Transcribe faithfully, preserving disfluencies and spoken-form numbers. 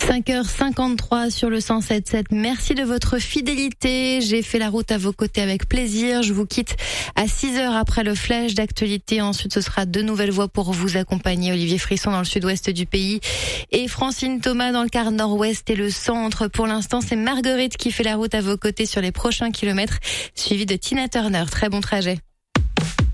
cinq heures cinquante-trois sur le cent sept virgule sept. Merci de votre fidélité. J'ai fait la route à vos côtés avec plaisir. Je vous quitte à six heures après le flash d'actualité. Ensuite, ce sera de nouvelles voix pour vous accompagner. Olivier Frisson dans le sud-ouest du pays et Francine Thomas dans le quart nord-ouest et le centre. Pour l'instant, c'est Marguerite qui fait la route à vos côtés sur les prochains kilomètres, suivie de Tina Turner. Très bon trajet.